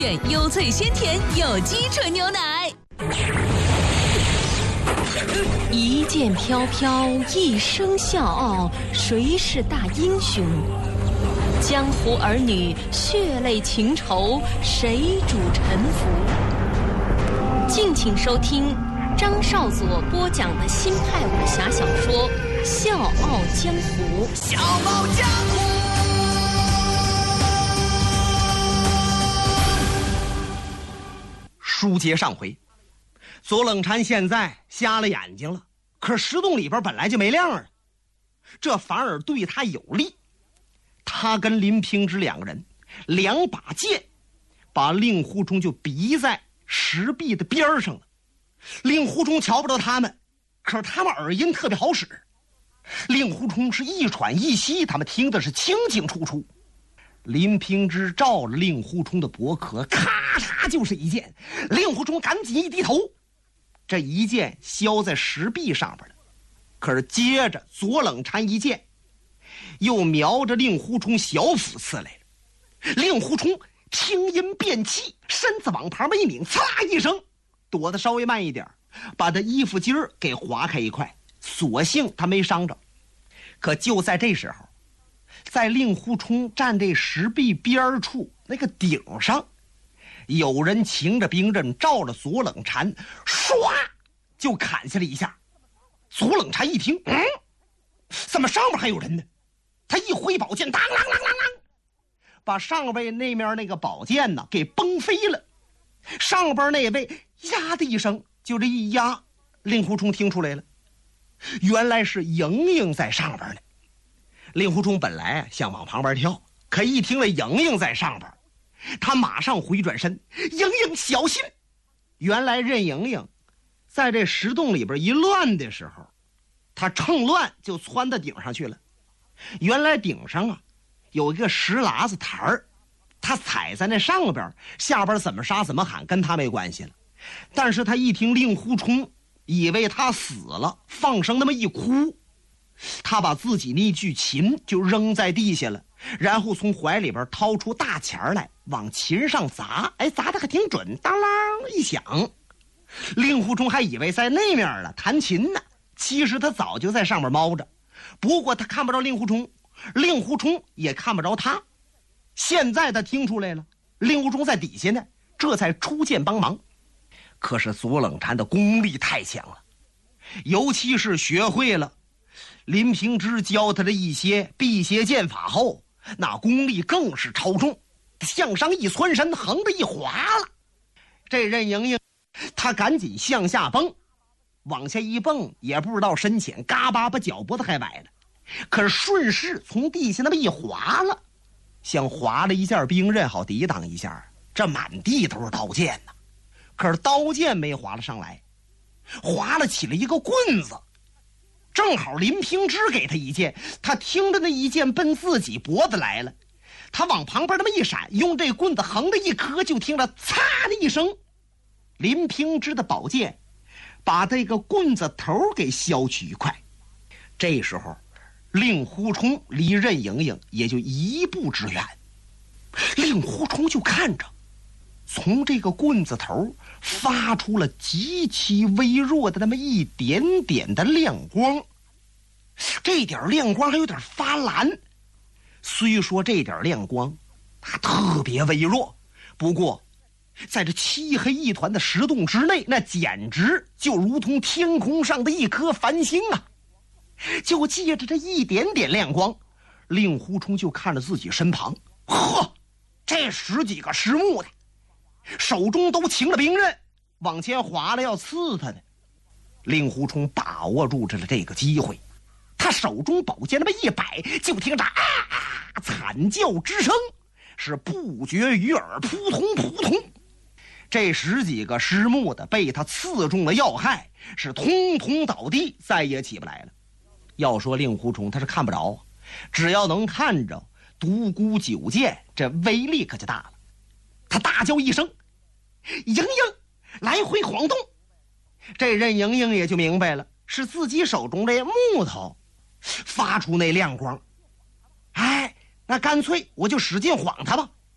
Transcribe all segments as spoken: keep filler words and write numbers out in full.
优萃鲜甜有机纯牛奶。一剑飘飘，一声笑傲，谁是大英雄？江湖儿女，血泪情仇，谁主沉浮？敬请收听张少佐播讲的新派武侠小说《笑傲江湖》。 笑傲江湖。书接上回，左冷禅现在瞎了眼睛了，可是石洞里边本来就没亮啊，这反而对他有利。他跟林平之两个人两把剑把令狐冲就逼在石壁的边上了。令狐冲瞧不着他们，可是他们耳音特别好使，令狐冲是一喘一吸，他们听的是清清楚楚。林平之照了令狐冲的脖壳，咔嚓就是一剑，令狐冲赶紧一低头，这一剑削在石壁上边了。可是接着左冷禅一剑又瞄着令狐冲小腹刺来了。令狐冲听音变气，身子往旁边一拧，嚓啦一声躲得稍微慢一点，把他衣服襟儿给划开一块，所幸他没伤着。可就在这时候，在令狐冲站这石壁边处那个顶上，有人擎着兵刃照着左冷禅，唰就砍下了一下。左冷禅一听，嗯，怎么上面还有人呢？他一挥宝剑，当啷啷啷啷，把上位那面那个宝剑呢给崩飞了。上边那位呀的一声，就这一压，令狐冲听出来了，原来是莹莹在上边呢。令狐冲本来想往旁边跳，可一听了莹莹在上边，他马上回转身，莹莹小心。原来任莹莹在这石洞里边一乱的时候，他趁乱就窜到顶上去了。原来顶上啊有一个石喇子台儿，他踩在那上边，下边怎么杀怎么喊跟他没关系了。但是他一听令狐冲，以为他死了，放声那么一哭，他把自己那具琴就扔在地下了，然后从怀里边掏出大钱来往琴上砸，哎，砸得还挺准，当啷一响。令狐冲还以为在那面了弹琴呢，其实他早就在上面猫着，不过他看不着令狐冲，令狐冲也看不着他。现在他听出来了，令狐冲在底下呢，这才出剑帮忙。可是左冷禅的功力太强了，尤其是学会了林平之教他的一些辟邪剑法后，那功力更是超重，向上一窜身，横的一滑了。这任盈盈他赶紧向下蹦，往下一蹦也不知道深浅，嘎巴把脚脖子还崴了，可是顺势从地下那么一滑了，像滑了一件兵刃，好抵挡一下，这满地都是刀剑呢。可是刀剑没划了上来，划了起了一个棍子，正好林平之给他一剑，他听着那一剑奔自己脖子来了，他往旁边那么一闪，用这棍子横着一磕，就听着嚓的一声，林平之的宝剑把这个棍子头给削去一块。这时候令狐冲离任盈盈也就一步之远，令狐冲就看着从这个棍子头发出了极其微弱的那么一点点的亮光，这点亮光还有点发蓝。虽说这点亮光它特别微弱，不过在这漆黑一团的石洞之内，那简直就如同天空上的一颗繁星啊！就借着这一点点亮光，令狐冲就看着自己身旁，呵，这十几个石木的手中都擎了兵刃，往前划了要刺他呢。令狐冲把握住了这个机会，他手中宝剑那么一摆，就听着啊啊惨叫之声是不绝于耳，扑通扑通。这十几个石木的被他刺中了要害，是通通倒地，再也起不来了。要说令狐冲他是看不着，只要能看着独孤九剑，这威力可就大了。他大叫一声，莹莹来回晃动，这任莹莹也就明白了，是自己手中这木头发出那亮光。哎，那干脆我就使劲晃他吧。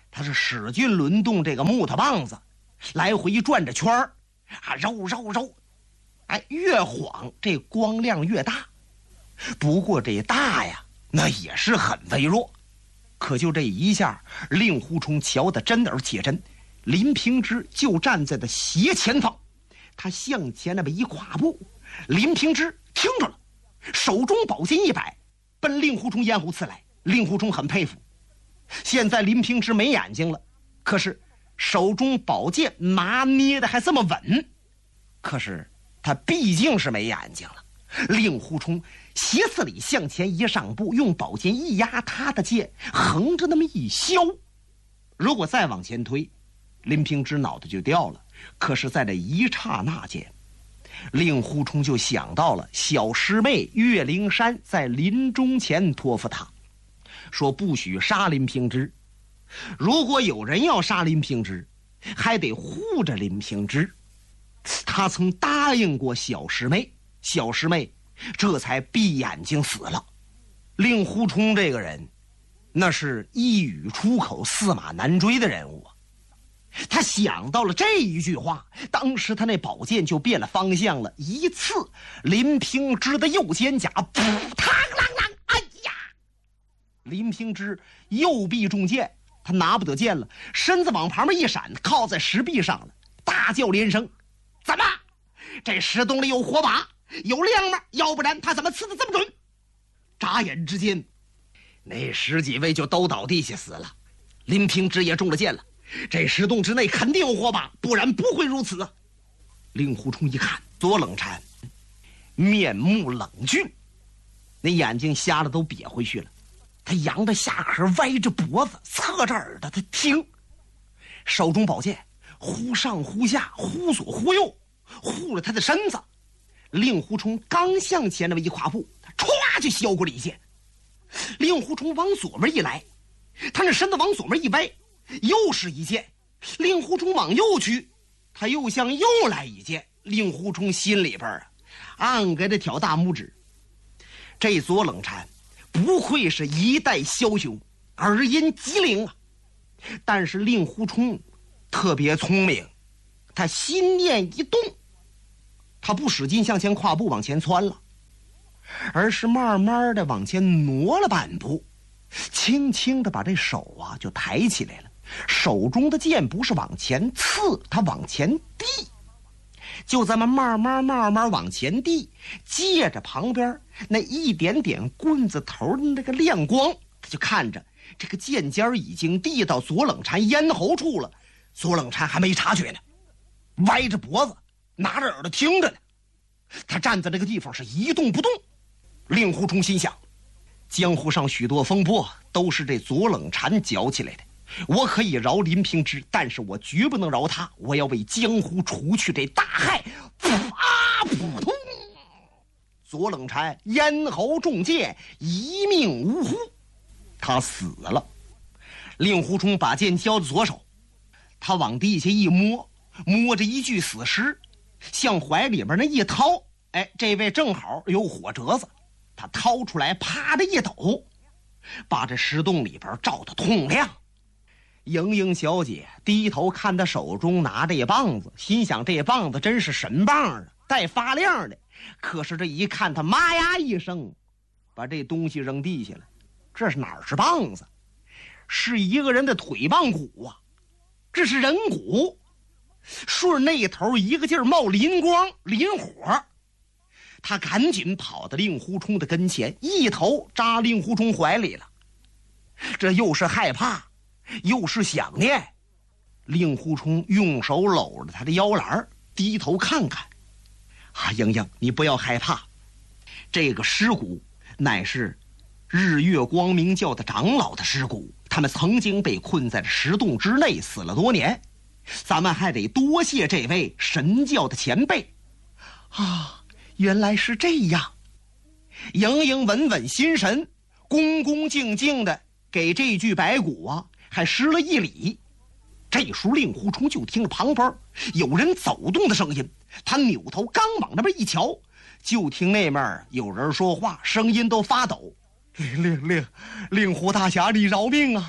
他是使劲轮动这个木头棒子，来回转着圈儿，啊，揉揉揉，哎，越晃这光亮越大。不过这大呀，那也是很微弱。可就这一下，令狐冲瞧得真而且真，林平之就站在他斜前方。他向前那么一跨步，林平之听着了，手中宝剑一摆，奔令狐冲咽喉刺来。令狐冲很佩服，现在林平之没眼睛了，可是手中宝剑拿捏的还这么稳。可是他毕竟是没眼睛了。令狐冲斜刺里向前一上步，用宝剑一压他的剑，横着那么一削。如果再往前推，林平之脑袋就掉了。可是在这一刹那间，令狐冲就想到了小师妹岳灵珊在临终前托付他，说不许杀林平之，如果有人要杀林平之，还得护着林平之。他曾答应过小师妹，小师妹这才闭眼睛死了。令狐冲这个人，那是一语出口驷马难追的人物啊。他想到了这一句话，当时他那宝剑就变了方向了，一刺林平之的右肩胛，噗，嘡啷啷，哎呀！林平之右臂中箭，他拿不得剑了，身子往旁边一闪，靠在石壁上了，大叫连声：“怎么？这石洞里有火把，有亮吗？要不然他怎么刺得这么准？”眨眼之间，那十几位就都倒地下死了。林平之也中了箭了。这石洞之内肯定有火把，不然不会如此啊！令狐冲一看左冷禅，面目冷峻，那眼睛瞎了都瘪回去了。他扬着下颌，歪着脖子，侧着耳朵，他听，手中宝剑忽上忽下，忽左忽右，护了他的身子。令狐冲刚向前那么一跨步，他歘就削过了一剑。令狐冲往左面一来，他那身子往左面一歪，又是一剑。令狐冲往右去，他又向右来一剑。令狐冲心里边啊暗给他挑大拇指，这左冷禅不愧是一代枭雄，耳音极灵啊。但是令狐冲特别聪明，他心念一动，他不使劲向前跨步往前窜了，而是慢慢的往前挪了半步，轻轻的把这手啊就抬起来了。手中的剑不是往前刺，他往前递，就这么慢慢慢慢往前递，借着旁边那一点点棍子头的那个亮光，他就看着这个剑尖已经递到左冷禅咽喉处了。左冷禅还没察觉呢，歪着脖子拿着耳朵听着呢。他站在这个地方是一动不动。令狐冲心想，江湖上许多风波都是这左冷禅搅起来的，我可以饶林平之，但是我绝不能饶他，我要为江湖除去这大害。啊！扑通！左冷禅咽喉中箭，一命呜呼，他死了。令狐冲把剑交到左手，他往地下一摸，摸着一具死尸，向怀里边那一掏，哎，这位正好有火折子，他掏出来，啪的一抖，把这石洞里边照得通亮。莹莹小姐低头看他手中拿着一棒子，心想这棒子真是神棒啊，带发亮的。可是这一看，他妈呀一声，把这东西扔地下了。这是哪儿是棒子？是一个人的腿棒骨啊！这是人骨，顺那头一个劲儿冒磷光磷火。他赶紧跑到令狐冲的跟前，一头扎令狐冲怀里了。这又是害怕又是想念。令狐冲用手搂着他的腰篮，低头看看，啊，莹莹，你不要害怕，这个尸骨乃是日月光明教的长老的尸骨，他们曾经被困在这石洞之内，死了多年，咱们还得多谢这位神教的前辈啊，原来是这样。莹莹稳稳心神，恭恭敬敬的给这具白骨啊还施了一礼。这时候令狐冲就听着旁边有人走动的声音，他扭头刚往那边一瞧，就听那面有人说话，声音都发抖。令令令令狐大侠，你饶命啊！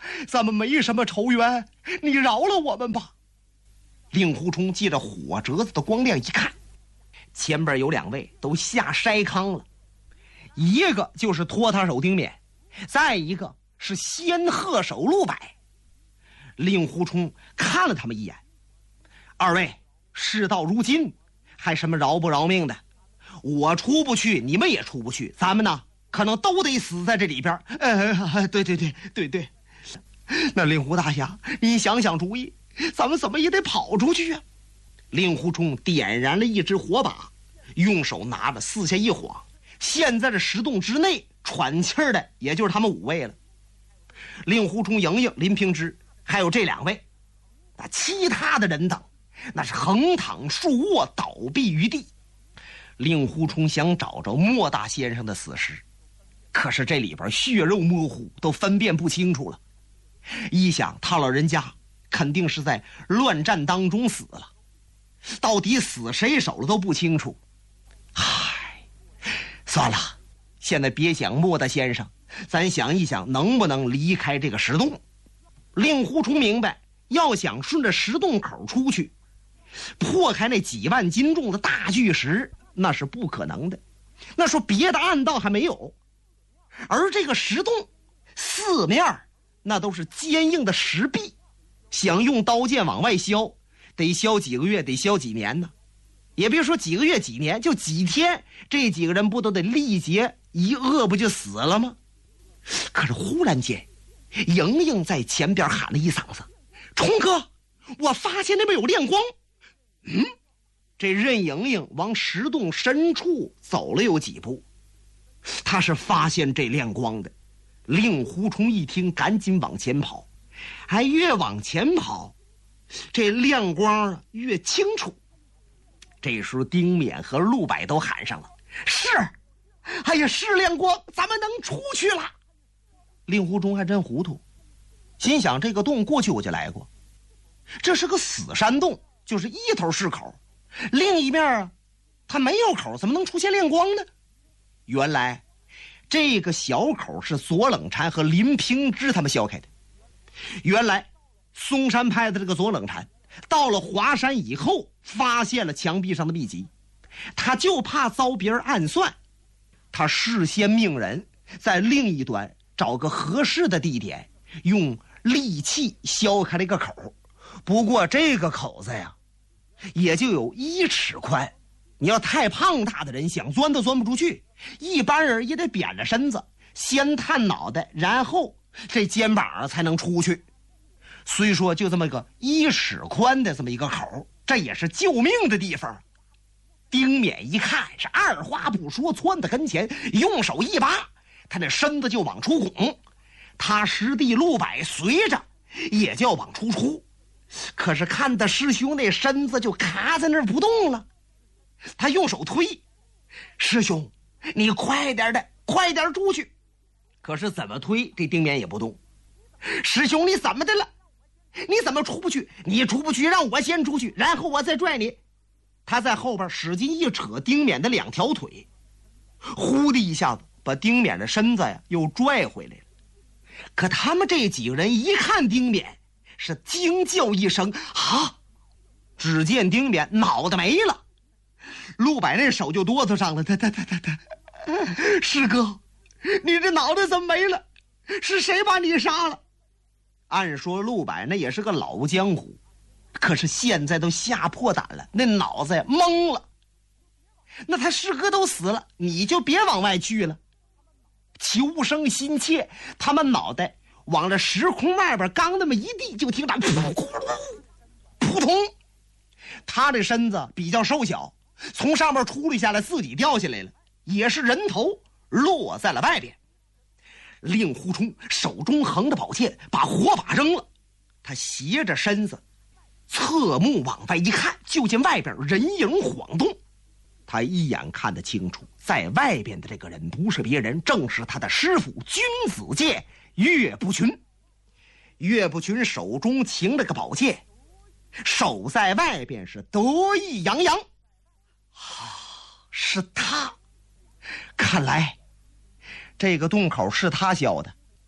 咱们没什么仇冤，你饶了我们吧。令狐冲借着火折子的光亮一看，前边有两位都下筛糠了，一个就是托他手丁勉，再一个是仙鹤手陆柏。令狐冲看了他们一眼，二位事到如今，还什么饶不饶命的？我出不去，你们也出不去，咱们呢可能都得死在这里边。呃，对对对对对。那令狐大侠，你想想主意，咱们怎么也得跑出去啊！令狐冲点燃了一支火把，用手拿着四下一晃，现在这石洞之内喘气儿的也就是他们五位了。令狐冲、莹莹、林平之还有这两位，那其他的人等那是横躺竖卧，倒毙于地。令狐冲想找着莫大先生的死尸，可是这里边血肉模糊，都分辨不清楚了。一想他老人家肯定是在乱战当中死了，到底死谁手了都不清楚。唉，算了，现在别想莫大先生，咱想一想能不能离开这个石洞。令狐冲明白，要想顺着石洞口出去，破开那几万斤重的大巨石，那是不可能的。那说别的暗道还没有，而这个石洞四面那都是坚硬的石壁，想用刀剑往外削，得削几个月，得削几年呢。也别说几个月几年，就几天，这几个人不都得力竭一饿不就死了吗？可是忽然间，莹莹在前边喊了一嗓子：“冲哥，我发现那边有亮光。”嗯，这任莹莹往石洞深处走了有几步，他是发现这亮光的。令狐冲一听，赶紧往前跑，还越往前跑，这亮光越清楚。这时候丁勉和陆柏都喊上了：“是，哎呀，是亮光，咱们能出去了。”令狐冲还真糊涂，心想这个洞过去我就来过，这是个死山洞，就是一头是口，另一面啊它没有口，怎么能出现亮光呢？原来这个小口是左冷禅和林平之他们削开的。原来嵩山派的这个左冷禅到了华山以后，发现了墙壁上的秘籍，他就怕遭别人暗算，他事先命人在另一端找个合适的地点，用利器削开了一个口。不过这个口子呀也就有一尺宽，你要太胖大的人想钻都钻不出去，一般人也得扁着身子，先探脑袋，然后这肩膀才能出去。虽说就这么个一尺宽的这么一个口，这也是救命的地方。丁勉一看是二话不说，窜到跟前，用手一扒，他那身子就往出拱，他师弟陆柏随着也就要往出出，可是看他师兄那身子就卡在那儿不动了，他用手推：“师兄，你快点的，快点出去。”可是怎么推，这丁勉也不动。“师兄，你怎么的了？你怎么出不去？你出不去，让我先出去，然后我再拽你。”他在后边使劲一扯丁勉的两条腿，呼的一下子把丁勉的身子呀又拽回来了。可他们这几个人一看丁勉，是惊叫一声：“啊！”只见丁勉脑袋没了，陆柏那手就哆嗦上了。他他他他他，师哥，你这脑袋怎么没了？是谁把你杀了？按说陆柏那也是个老江湖，可是现在都吓破胆了，那脑子呀懵了。那他师哥都死了，你就别往外去了。求生心切，他们脑袋往这石空外边刚那么一地，就听着噗咕扑通，他这身子比较瘦小，从上面出溜下来，自己掉下来了，也是人头落在了外边。令狐冲手中横着宝剑，把火把扔了，他斜着身子侧目往外一看，就见外边人影晃动。他一眼看得清楚，在外边的这个人不是别人，正是他的师傅君子剑岳不群。岳不群手中擎着个宝剑，手在外边是得意洋洋。啊，是他！看来这个洞口是他削的。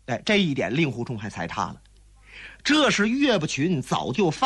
哎，这一点令狐冲还猜差了，这是岳不群早就发